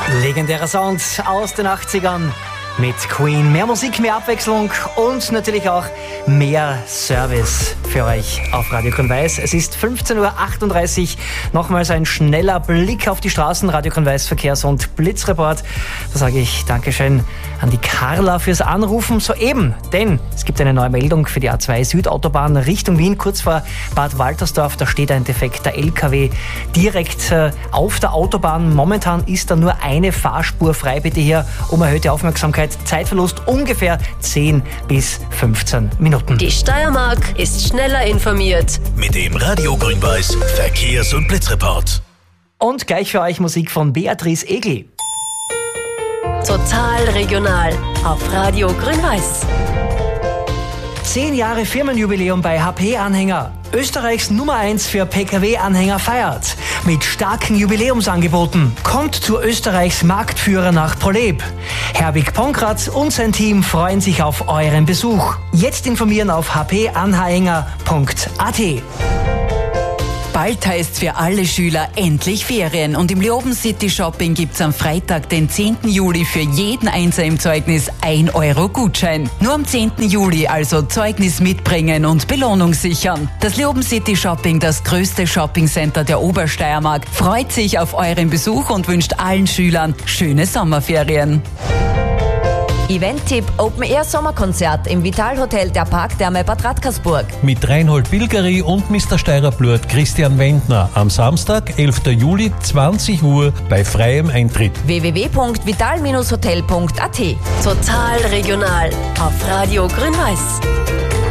Legendärer Sound aus den 80ern mit Queen. Mehr Musik, mehr Abwechslung und natürlich auch mehr Service für euch auf Radio Grün-Weiß. Es ist 15.38 Uhr. Nochmals ein schneller Blick auf die Straßen. Radio Grün-Weiß Verkehrs- und Blitzreport. Da sage ich Dankeschön an die Carla fürs Anrufen soeben. Denn es gibt eine neue Meldung für die A2 Südautobahn Richtung Wien, kurz vor Bad Waltersdorf. Da steht ein defekter LKW direkt auf der Autobahn. Momentan ist da nur eine Fahrspur frei. Bitte hier um erhöhte Aufmerksamkeit. Zeitverlust ungefähr 10 bis 15 Minuten. Die Steiermark ist schneller informiert. Mit dem Radio Grün-Weiß Verkehrs- und Blitzreport. Und gleich für euch Musik von Beatrice Egli. Total regional auf Radio Grün-Weiß. 10 Jahre Firmenjubiläum bei HP-Anhänger. Österreichs Nummer 1 für Pkw-Anhänger feiert. Mit starken Jubiläumsangeboten. Kommt zu Österreichs Marktführer nach Proleb. Herbig Ponkratz und sein Team freuen sich auf euren Besuch. Jetzt informieren auf hpanhänger.at. Bald heißt für alle Schüler endlich Ferien und im Leoben City Shopping gibt's am Freitag, den 10. Juli für jeden Einser im Zeugnis 1 Euro Gutschein. Nur am 10. Juli also Zeugnis mitbringen und Belohnung sichern. Das Leoben City Shopping, das größte Shoppingcenter der Obersteiermark, freut sich auf euren Besuch und wünscht allen Schülern schöne Sommerferien. Event-Tipp Open Air Sommerkonzert im Vital Hotel der Parktherme Bad Radkersburg. Mit Reinhold Bilgeri und Mr. Steirer-Blut Christian Wendner am Samstag, 11. Juli, 20 Uhr bei freiem Eintritt. www.vital-hotel.at. Total regional auf Radio Grün-Weiß.